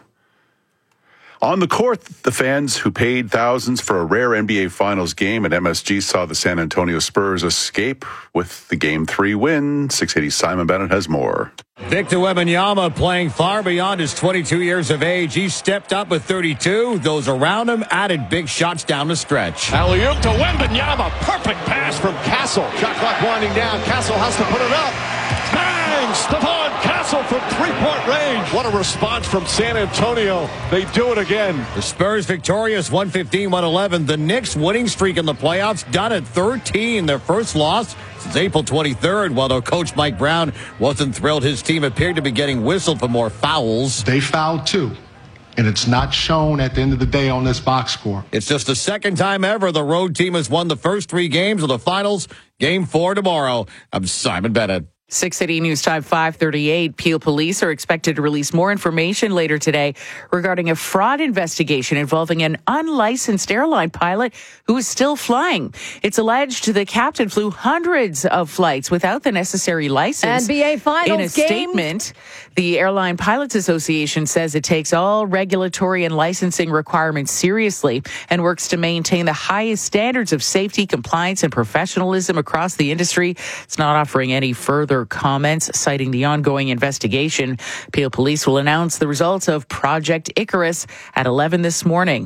On the court, the fans who paid thousands for a rare NBA Finals game at MSG saw the San Antonio Spurs escape with the Game 3 win. 680 Simon Bennett has more. Victor Wembanyama playing far beyond his 22 years of age. He stepped up with 32. Those around him added big shots down the stretch. Alley-oop to Wembanyama. Perfect pass from Castle. Shot clock winding down. Castle has to put it up. Bang! Stephon Castle from three-point range. What a response from San Antonio. They do it again. The Spurs victorious 115-111. The Knicks winning streak in the playoffs done at 13. Their first loss since April 23rd, while their coach Mike Brown wasn't thrilled. His team appeared to be getting whistled for more fouls. They fouled too, and it's not shown at the end of the day on this box score. It's just the second time ever the road team has won the first 3 games of the finals. Game 4 tomorrow. I'm Simon Bennett. 680 News Time 5:38. Peel police are expected to release more information later today regarding a fraud investigation involving an unlicensed airline pilot who is still flying. It's alleged the captain flew hundreds of flights without the necessary license. NBA Finals In a statement, the Airline Pilots Association says it takes all regulatory and licensing requirements seriously and works to maintain the highest standards of safety, compliance, and professionalism across the industry. It's not offering any further comments, citing the ongoing investigation. Peel Police will announce the results of Project Icarus at 11 this morning.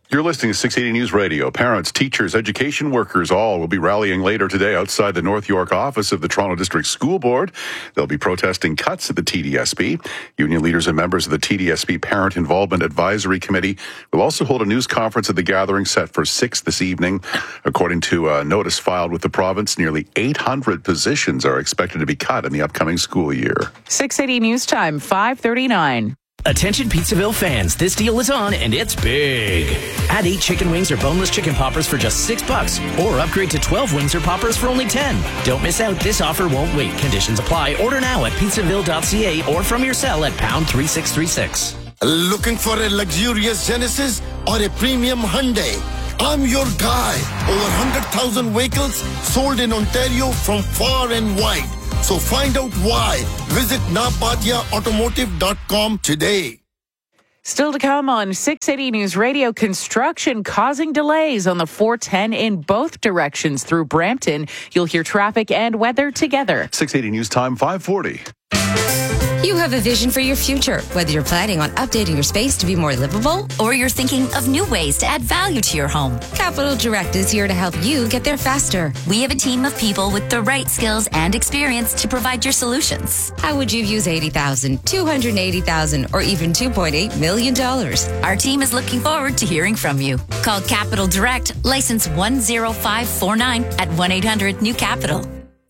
You're listening to 680 News Radio. Parents, teachers, education workers, all will be rallying later today outside the North York office of the Toronto District School Board. They'll be protesting cuts at the TDSB. Union leaders and members of the TDSB Parent Involvement Advisory Committee will also hold a news conference at the gathering set for 6 this evening. According to a notice filed with the province, nearly 800 positions are expected to be cut in the upcoming school year. 680 News Time, 5:39. Attention Pizzaville fans, this deal is on and it's big. Add 8 chicken wings or boneless chicken poppers for just $6 or upgrade to 12 wings or poppers for only $10. Don't miss out, this offer won't wait. Conditions apply. Order now at pizzaville.ca or from your cell at pound 3636. Looking for a luxurious Genesis or a premium Hyundai? I'm your guy. Over 100,000 vehicles sold in Ontario from far and wide. So find out why. Visit napatiaautomotive.com today. Still to come on 680 News Radio, construction causing delays on the 410 in both directions through Brampton. You'll hear traffic and weather together. 680 News Time, 540. You have a vision for your future, whether you're planning on updating your space to be more livable or you're thinking of new ways to add value to your home. Capital Direct is here to help you get there faster. We have a team of people with the right skills and experience to provide your solutions. How would you use $80,000, $280,000, or even $2.8 million? Our team is looking forward to hearing from you. Call Capital Direct, license 10549 at 1-800-NEW-CAPITAL.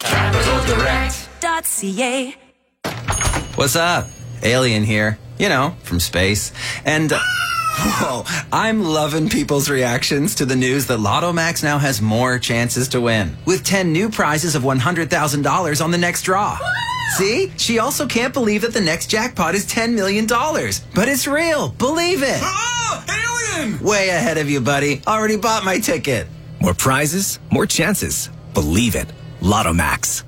CapitalDirect.ca. What's up? Alien here. You know, from space. And, whoa, I'm loving people's reactions to the news that Lotto Max now has more chances to win, with 10 new prizes of $100,000 on the next draw. See? She also can't believe that the next jackpot is $10 million. But it's real. Believe it. Alien! Way ahead of you, buddy. Already bought my ticket. More prizes, more chances. Believe it. Lotto Max.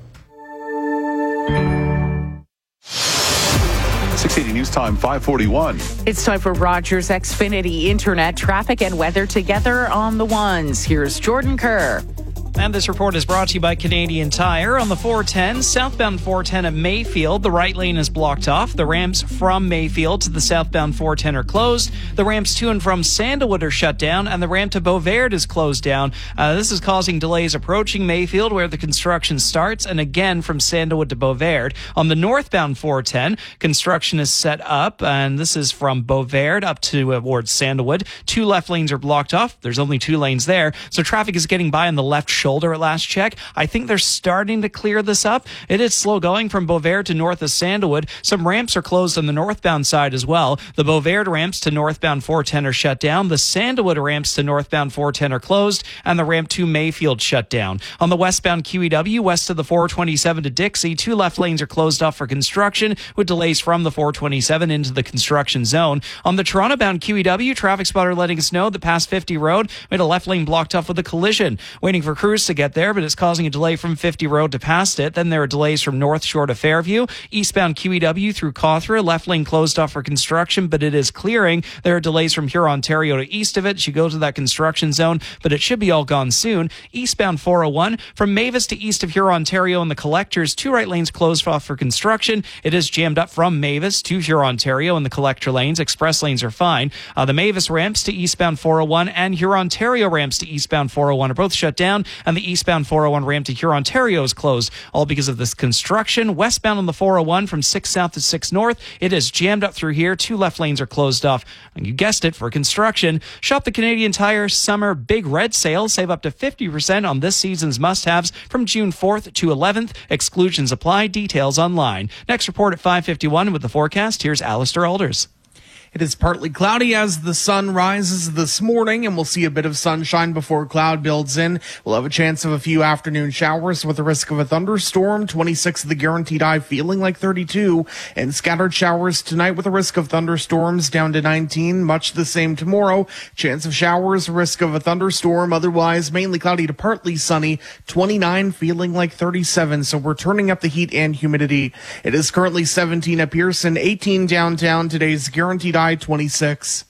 680 News Time, 541. It's time for Rogers Xfinity Internet traffic and weather together on the ones. Here's Jordan Kerr. And this report is brought to you by Canadian Tire. On the 410, southbound 410 at Mayfield, the right lane is blocked off. The ramps from Mayfield to the southbound 410 are closed. The ramps to and from Sandalwood are shut down, and the ramp to Beauvert is closed down. This is causing delays approaching Mayfield, where the construction starts, and again from Sandalwood to Beauvert. On the northbound 410, construction is set up, and this is from Beauvert up towards Sandalwood. 2 left lanes are blocked off. There's only 2 lanes there, so traffic is getting by on the left shoulder at last check. I think they're starting to clear this up. It is slow going from Beauvert to north of Sandalwood. Some ramps are closed on the northbound side as well. The Beauvert ramps to northbound 410 are shut down. The Sandalwood ramps to northbound 410 are closed, and the ramp to Mayfield shut down. On the westbound QEW, west of the 427 to Dixie, 2 left lanes are closed off for construction, with delays from the 427 into the construction zone. On the Toronto-bound QEW, traffic spotter letting us know that past 50 Road, we had a left lane blocked off with a collision. Waiting for crews to get there, but it's causing a delay from 50 Road to past it. Then there are delays from North Shore to Fairview. Eastbound QEW through Cawthra, left lane closed off for construction, but it is clearing. There are delays from Huron, Ontario to east of it. You go to that construction zone, but it should be all gone soon. Eastbound 401 from Mavis to east of Huron, Ontario and the collectors, 2 right lanes closed off for construction. It is jammed up from Mavis to Huron, Ontario and the collector lanes. Express lanes are fine. The Mavis ramps to eastbound 401 and Huron, Ontario ramps to eastbound 401 are both shut down, and the eastbound 401 ramp to Huron, Ontario is closed, all because of this construction. Westbound on the 401 from 6 south to 6 north, it is jammed up through here. 2 left lanes are closed off, and you guessed it, for construction. Shop the Canadian Tire Summer Big Red Sale. Save up to 50% on this season's must-haves from June 4th to 11th. Exclusions apply. Details online. Next report at 5:51 with the forecast. Here's Alistair Alders. It is partly cloudy as the sun rises this morning, and we'll see a bit of sunshine before cloud builds in. We'll have a chance of a few afternoon showers with a risk of a thunderstorm. 26 the guaranteed high, feeling like 32. And scattered showers tonight with a risk of thunderstorms down to 19. Much the same tomorrow. Chance of showers, risk of a thunderstorm. Otherwise, mainly cloudy to partly sunny. 29, feeling like 37. So we're turning up the heat and humidity. It is currently 17 at Pearson, 18 downtown. Today's guaranteed high 26.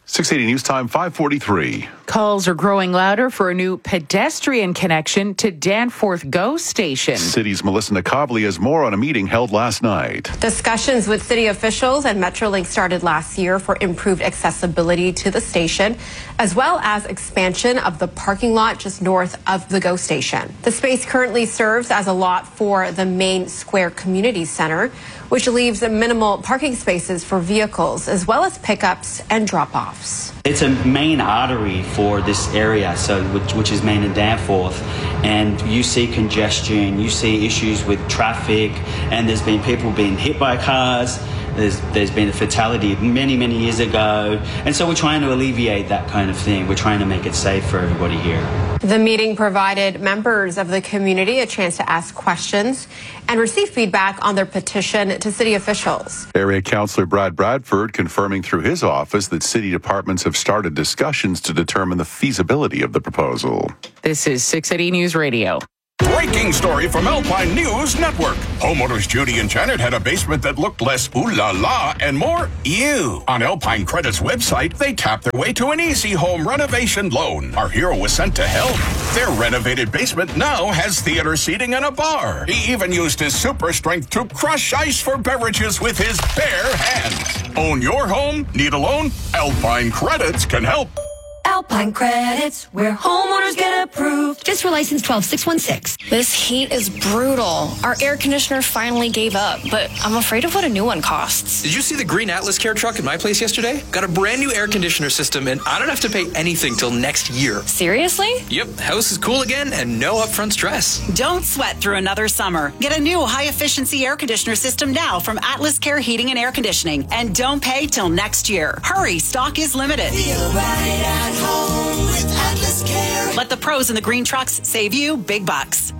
680 News Time, 5:43. Calls are growing louder for a new pedestrian connection to Danforth GO station. City's Melissa Nakabli has more on a meeting held last night. Discussions with city officials and Metrolink started last year for improved accessibility to the station, as well as expansion of the parking lot just north of the GO station. The space currently serves as a lot for the main Square Community Center, which leaves minimal parking spaces for vehicles, as well as pickups and drop-offs. It's a main artery for this area, which is Main and Danforth, and you see congestion, you see issues with traffic, and there's been people being hit by cars. There's been a fatality many years ago, and so we're trying to alleviate that kind of thing. We're trying to make it safe for everybody here. The meeting provided members of the community a chance to ask questions and receive feedback on their petition to city officials. Area Councillor Brad Bradford confirming through his office that city departments have started discussions to determine the feasibility of the proposal. This is 680 News Radio. Breaking story from Alpine News Network. Homeowners Judy and Janet had a basement that looked less ooh la la and more ew. On Alpine Credit's website, they tapped their way to an easy home renovation loan. Our hero was sent to help. Their renovated basement now has theater seating and a bar. He even used his super strength to crush ice for beverages with his bare hands. Own your home? Need a loan? Alpine Credits can help. Alpine Credits, where homeowners get approved. Just for license 12616. This heat is brutal. Our air conditioner finally gave up, but I'm afraid of what a new one costs. Did you see the green Atlas Care truck at my place yesterday? Got a brand new air conditioner system, and I don't have to pay anything till next year. Seriously? Yep, house is cool again and no upfront stress. Don't sweat through another summer. Get a new high-efficiency air conditioner system now from Atlas Care Heating and Air Conditioning, and don't pay till next year. Hurry, stock is limited. Feel right at home with Atlas Care. Let the pros in the green trucks save you big bucks.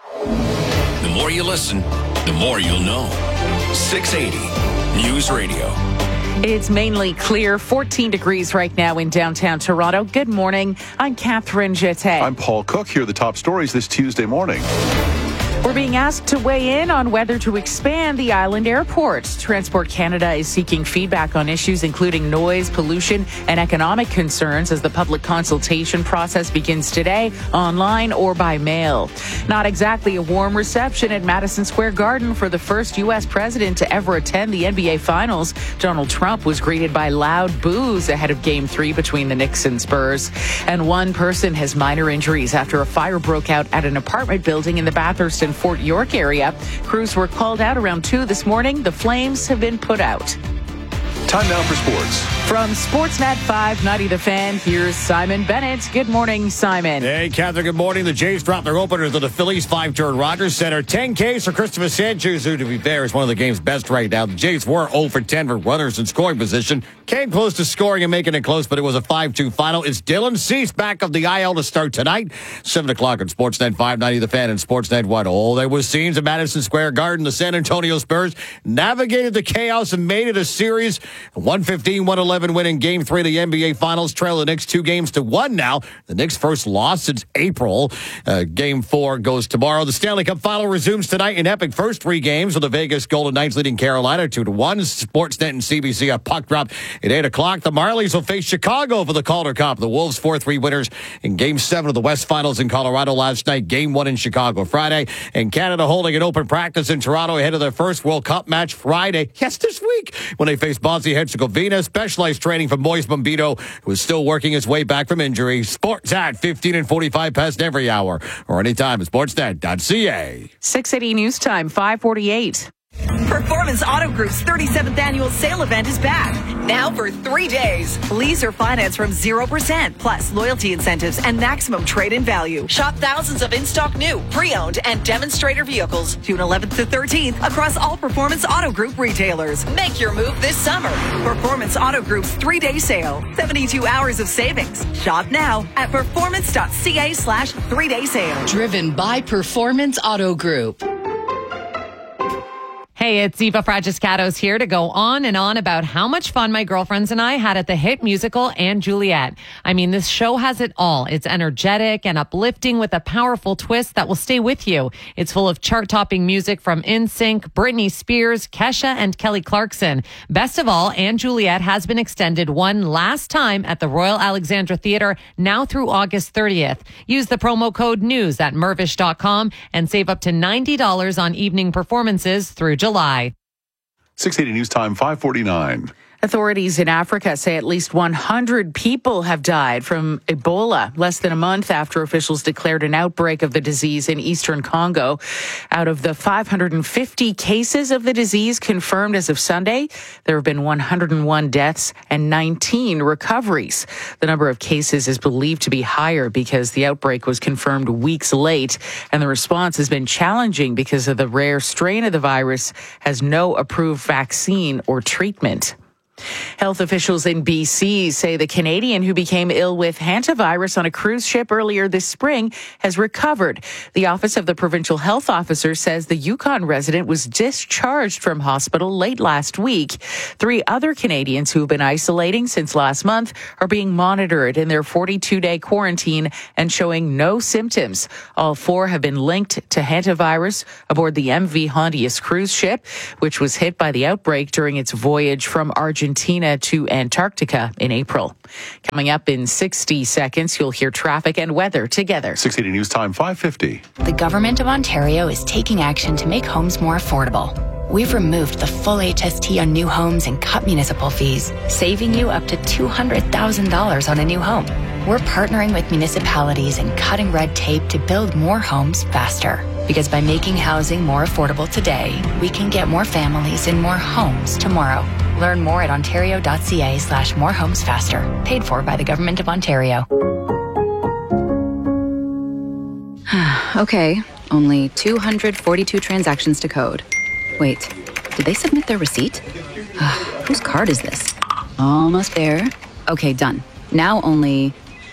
The more you listen, the more you'll know. 680 News Radio. It's mainly clear, 14 degrees right now in downtown Toronto. Good morning. I'm Catherine Jeté. I'm Paul Cook. Here are the top stories this Tuesday morning. We're being asked to weigh in on whether to expand the island airport. Transport Canada is seeking feedback on issues including noise, pollution, and economic concerns as the public consultation process begins today, online or by mail. Not exactly a warm reception at Madison Square Garden for the first U.S. president to ever attend the NBA Finals. Donald Trump was greeted by loud boos ahead of Game 3 between the Knicks and Spurs. And one person has minor injuries after a fire broke out at an apartment building in the Bathurst and Fort York area. Crews were called out around 2 this morning. The flames have been put out. Time now for sports. From Sportsnet 590 The Fan, here's Simon Bennett. Good morning, Simon. Hey, Catherine, good morning. The Jays dropped their openers to the Phillies 5-turn Rogers Center. 10 Ks for Christopher Sanchez, who, to be fair, is one of the game's best right now. The Jays were 0 for 10 for runners in scoring position. Came close to scoring and making it close, but it was a 5-2 final. It's Dylan Cease back of the IL to start tonight. 7 o'clock on Sportsnet 590 The Fan and Sportsnet 1. Oh, there was scenes at Madison Square Garden. The San Antonio Spurs navigated the chaos and made it a series. 115-111 win in Game 3 of the NBA Finals. Trail the Knicks 2-1 now. The Knicks' first loss since April. Game 4 goes tomorrow. The Stanley Cup Final resumes tonight in epic first 3 games with the Vegas Golden Knights leading Carolina 2-1. Sportsnet and CBC a puck drop at 8 o'clock. The Marlies will face Chicago for the Calder Cup. The Wolves 4-3 winners in Game 7 of the West Finals in Colorado last night. Game 1 in Chicago Friday. And Canada holding an open practice in Toronto ahead of their first World Cup match Friday. Yes, this week when they face Bosnia-Herzegovina. Specialized training from Moise Bombito, who is still working his way back from injury. Sports at 15 and 45 past every hour or anytime at sportsnet.ca. 680 News Time, 548. Performance Auto Group's 37th annual sale event is back. Now for 3 days. Lease or finance from 0%, plus loyalty incentives and maximum trade-in value. Shop thousands of in-stock new, pre-owned, and demonstrator vehicles June 11th to 13th across all Performance Auto Group retailers. Make your move this summer. Performance Auto Group's 3-day sale. 72 hours of savings. Shop now at performance.ca/3-day sale. Driven by Performance Auto Group. Hey, it's Eva Fragiscatos here to go on and on about how much fun my girlfriends and I had at the hit musical & Juliet. I mean, this show has it all. It's energetic and uplifting with a powerful twist that will stay with you. It's full of chart-topping music from NSYNC, Britney Spears, Kesha, and Kelly Clarkson. Best of all, & Juliet has been extended one last time at the Royal Alexandra Theatre, now through August 30th. Use the promo code NEWS at mervish.com and save up to $90 on evening performances through July. 680 News Time, 5:49. Authorities in Africa say at least 100 people have died from Ebola less than a month after officials declared an outbreak of the disease in eastern Congo. Out of the 550 cases of the disease confirmed as of Sunday, there have been 101 deaths and 19 recoveries. The number of cases is believed to be higher because the outbreak was confirmed weeks late, and the response has been challenging because of the rare strain of the virus has no approved vaccine or treatment. Health officials in BC say the Canadian who became ill with hantavirus on a cruise ship earlier this spring has recovered. The Office of the Provincial Health Officer says the Yukon resident was discharged from hospital late last week. 3 other Canadians who have been isolating since last month are being monitored in their 42-day quarantine and showing no symptoms. All 4 have been linked to hantavirus aboard the MV Hondius cruise ship, which was hit by the outbreak during its voyage from Argentina to Antarctica in April. Coming up in 60 seconds, you'll hear traffic and weather together. 680 News Time, 5:50. The Government of Ontario is taking action to make homes more affordable. We've removed the full HST on new homes and cut municipal fees, saving you up to $200,000 on a new home. We're partnering with municipalities and cutting red tape to build more homes faster. Because by making housing more affordable today, we can get more families in more homes tomorrow. Learn more at ontario.ca/morehomesfaster. Paid for by the Government of Ontario. Okay, only 242 transactions to code. Wait, did they submit their receipt? Whose card is this? Almost there. Okay, done. Now only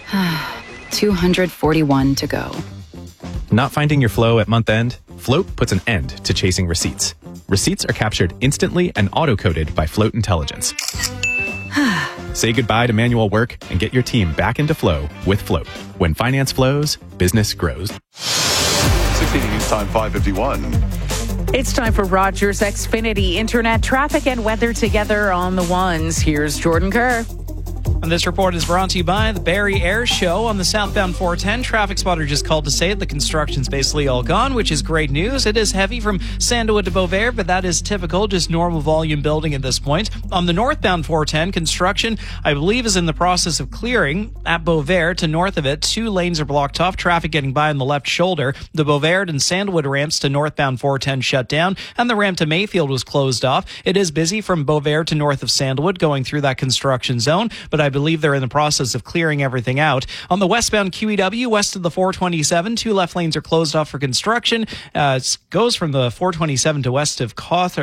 241 to go. Not finding your flow at month end? Float puts an end to chasing receipts. Receipts are captured instantly and auto-coded by Float Intelligence. Say goodbye to manual work and get your team back into flow with Float. When finance flows, business grows. 680 News Time, 5:51. It's time for Rogers Xfinity Internet traffic and weather together on the ones. Here's Jordan Kerr. And this report is brought to you by the Barrie Air Show on the southbound 410. Traffic spotter just called to say the construction's basically all gone, which is great news. It is heavy from Sandalwood to Beauvais, but that is typical, just normal volume building at this point. On the northbound 410, construction, I believe, is in the process of clearing at Beauvais. To north of it, 2 lanes are blocked off, traffic getting by on the left shoulder. The Beauvais and Sandalwood ramps to northbound 410 shut down, and the ramp to Mayfield was closed off. It is busy from Beauvais to north of Sandalwood going through that construction zone, but I believe they're in the process of clearing everything out. On the westbound QEW, west of the 427, 2 left lanes are closed off for construction. It goes from the 427 to west of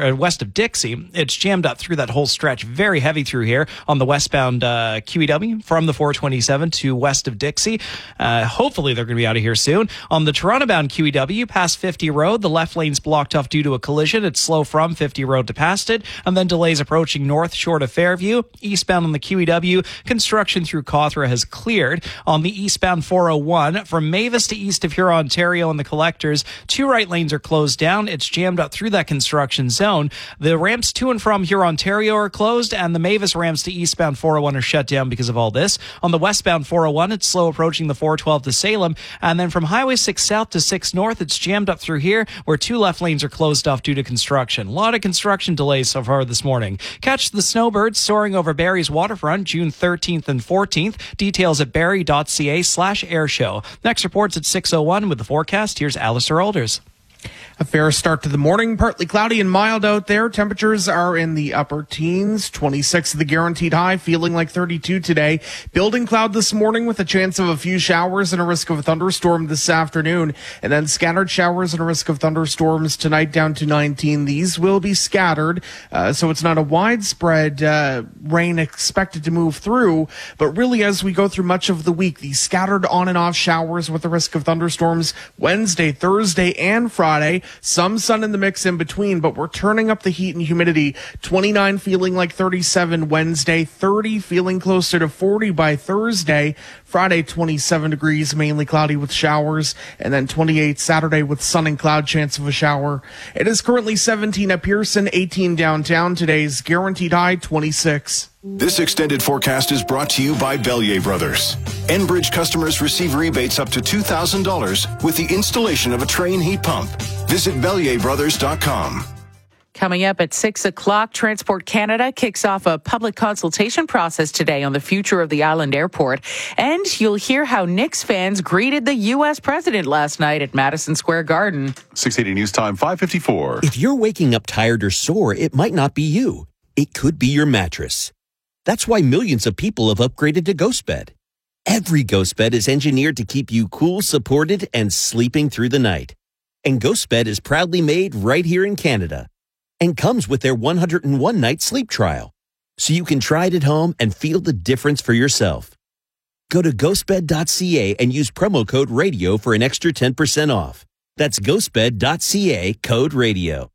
Dixie. It's jammed up through that whole stretch. Very heavy through here on the westbound QEW from the 427 to west of Dixie. Hopefully they're going to be out of here soon. On the Toronto-bound QEW, past 50 Road, the left lane's blocked off due to a collision. It's slow from 50 Road to past it, and then delays approaching north short of Fairview. Eastbound on the QEW, construction through Cawthra has cleared. On the eastbound 401, from Mavis to east of Huron, Ontario and the Collectors, 2 right lanes are closed down. It's jammed up through that construction zone. The ramps to and from Huron, Ontario are closed, and the Mavis ramps to eastbound 401 are shut down because of all this. On the westbound 401, it's slow approaching the 412 to Salem, and then from Highway 6 South to 6 North, it's jammed up through here, where 2 left lanes are closed off due to construction. A lot of construction delays so far this morning. Catch the snowbirds soaring over Barrie's waterfront June 13th and 14th. Details at barrie.ca/airshow. Next report's at 6:01 with the forecast. Here's Alistair Alders. A fair start to the morning. Partly cloudy and mild out there. Temperatures are in the upper teens. 26 the guaranteed high, feeling like 32 today. Building cloud this morning with a chance of a few showers and a risk of a thunderstorm this afternoon. And then scattered showers and a risk of thunderstorms tonight down to 19. These will be scattered, so it's not a widespread rain expected to move through. But really, as we go through much of the week, these scattered on and off showers with the risk of thunderstorms Wednesday, Thursday, and Friday. Friday. Some sun in the mix in between, but we're turning up the heat and humidity. 29 feeling like 37 Wednesday, 30 feeling closer to 40 by Thursday. Friday, 27 degrees, mainly cloudy with showers, and then 28 Saturday with sun and cloud, chance of a shower. It is currently 17 at Pearson, 18 downtown. Today's guaranteed high, 26. This extended forecast is brought to you by Bellier Brothers. Enbridge customers receive rebates up to $2,000 with the installation of a Trane heat pump. Visit BellierBrothers.com. Coming up at 6 o'clock, Transport Canada kicks off a public consultation process today on the future of the island airport. And you'll hear how Knicks fans greeted the U.S. president last night at Madison Square Garden. 680 News Time, 5:54. If you're waking up tired or sore, it might not be you. It could be your mattress. That's why millions of people have upgraded to GhostBed. Every GhostBed is engineered to keep you cool, supported, and sleeping through the night. And GhostBed is proudly made right here in Canada. And comes with their 101-night sleep trial, so you can try it at home and feel the difference for yourself. Go to ghostbed.ca and use promo code RADIO for an extra 10% off. That's ghostbed.ca, code RADIO.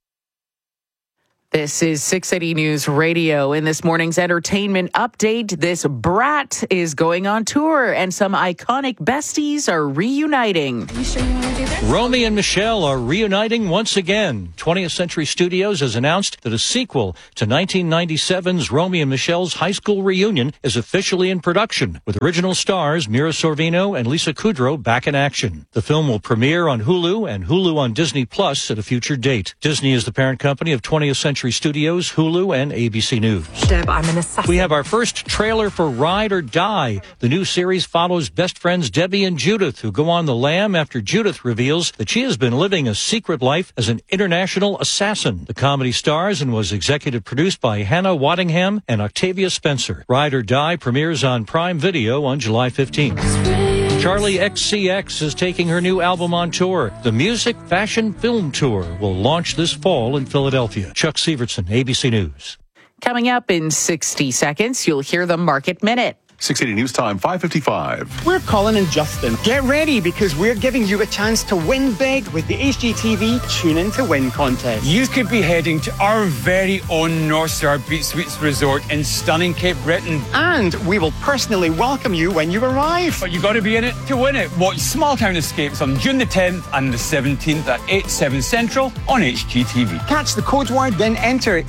This is 680 News Radio. In this morning's entertainment update, this brat is going on tour and some iconic besties are reuniting. You sure you want to do this? Romy and Michelle are reuniting once again. 20th Century Studios has announced that a sequel to 1997's Romy and Michelle's high school reunion is officially in production, with original stars Mira Sorvino and Lisa Kudrow back in action. The film will premiere on Hulu and Hulu on Disney Plus at a future date. Disney is the parent company of 20th Century Studios, Hulu, and ABC News. Deb, I'm an assassin. We have our first trailer for Ride or Die. The new series follows best friends Debbie and Judith, who go on the lam after Judith reveals that she has been living a secret life as an international assassin. The comedy stars and was executive produced by Hannah Waddingham and Octavia Spencer. Ride or Die premieres on Prime Video on July 15th. Charlie XCX is taking her new album on tour. The Music Fashion Film Tour will launch this fall in Philadelphia. Chuck Severson, ABC News. Coming up in 60 seconds, you'll hear the Market Minute. 680 News Time, 5:55. We're Colin and Justin. Get ready because we're giving you a chance to win big with the HGTV Tune In to Win contest. You could be heading to our very own North Star Beach Suites Resort in stunning Cape Breton. And we will personally welcome you when you arrive. But you got to be in it to win it. Watch Small Town Escapes on June the 10th and the 17th at 8/7 Central on HGTV. Catch the code word, then enter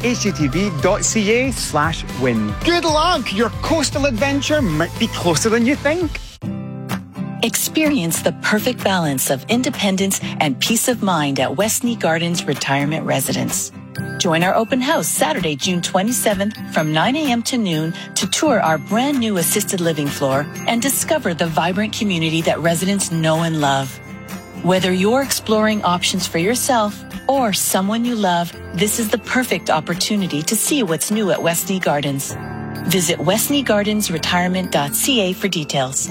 hgtv.ca/win. Good luck! Your coastal adventure might be closer than you think. Experience the perfect balance of independence and peace of mind at Westney Gardens Retirement Residence. Join our open house Saturday, June 27th from 9 a.m. to noon to tour our brand new assisted living floor and discover the vibrant community that residents know and love. Whether you're exploring options for yourself or someone you love, this is the perfect opportunity to see what's new at Westney Gardens. Visit westneygardensretirement.ca for details.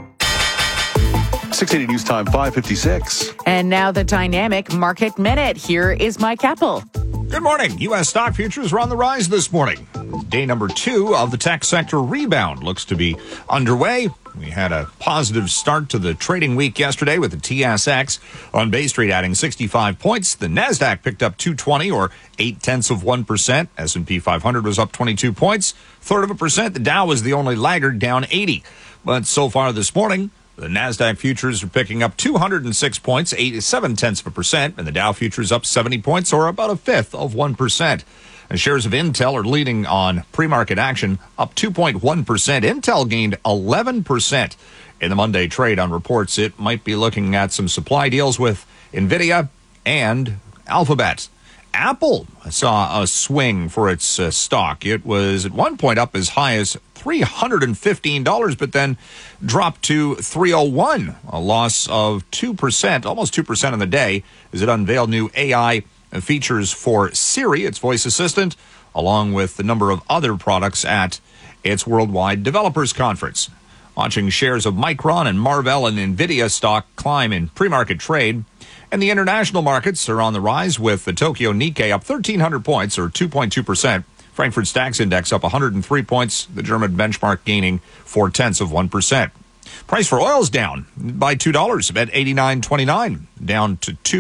680 News Time, 5:56. And now the dynamic Market Minute. Here is Mike Apple. Good morning. U.S. stock futures were on the rise this morning. Day number 2 of the tech sector rebound looks to be underway. We had a positive start to the trading week yesterday with the TSX on Bay Street adding 65 points. The NASDAQ picked up 220 or 0.8%. S&P 500 was up 22 points. 1/3%. The Dow was the only laggard, down 80. But so far this morning, the NASDAQ futures are picking up 206 points, 0.7%, and the Dow futures up 70 points or about 1/5%. And shares of Intel are leading on pre-market action, up 2.1%. Intel gained 11% in the Monday trade on reports it might be looking at some supply deals with NVIDIA and Alphabet. Apple saw a swing for its stock. It was at one point up as high as $315, but then dropped to $301, a loss of 2%, almost 2% on the day, as it unveiled new AI features for Siri, its voice assistant, along with a number of other products at its Worldwide Developers Conference. Watching shares of Micron and Marvell and NVIDIA stock climb in pre-market trade. And the international markets are on the rise, with the Tokyo Nikkei up 1,300 points or 2.2%. Frankfurt DAX index up 103 points, the German benchmark gaining 0.4%. Price for oil is down by $2 at $89.29, down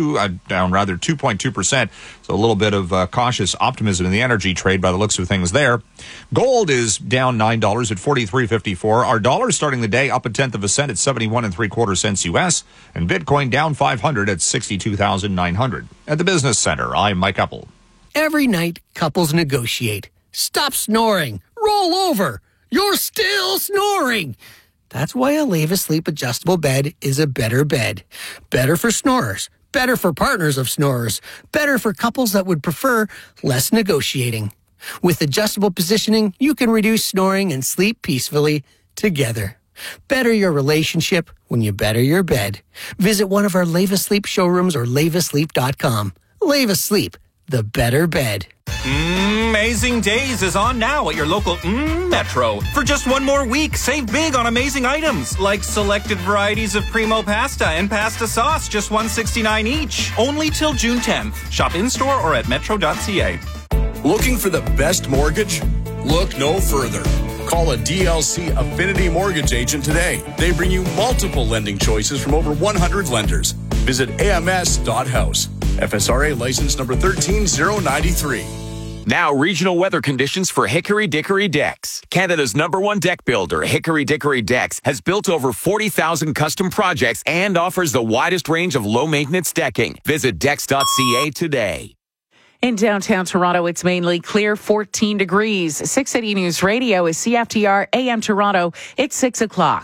2.2%. So a little bit of cautious optimism in the energy trade by the looks of things there. Gold is down $9 at $43.54. Our dollar starting the day up 1/10 cent at 71 3/4 cents US, and Bitcoin down 500 at 62,900. At the Business Center, I'm Mike Uppel. Every night, couples negotiate. Stop snoring. Roll over. You're still snoring. That's why a Leva Sleep adjustable bed is a better bed. Better for snorers. Better for partners of snorers. Better for couples that would prefer less negotiating. With adjustable positioning, you can reduce snoring and sleep peacefully together. Better your relationship when you better your bed. Visit one of our Leva Sleep showrooms or levasleep.com. Leva Sleep, the better bed. Amazing Days is on now at your local Metro. For just one more week, save big on amazing items like selected varieties of Primo pasta and pasta sauce, just $1.69 each. Only till June 10th. Shop in-store or at metro.ca. Looking for the best mortgage? Look no further. Call a DLC Affinity Mortgage agent today. They bring you multiple lending choices from over 100 lenders. Visit ams.house. FSRA license number 13093. Now, regional weather conditions for Hickory Dickory Decks. Canada's #1 deck builder, Hickory Dickory Decks, has built over 40,000 custom projects and offers the widest range of low-maintenance decking. Visit decks.ca today. In downtown Toronto, it's mainly clear, 14 degrees. 680 News Radio is CFTR AM Toronto. It's 6 o'clock.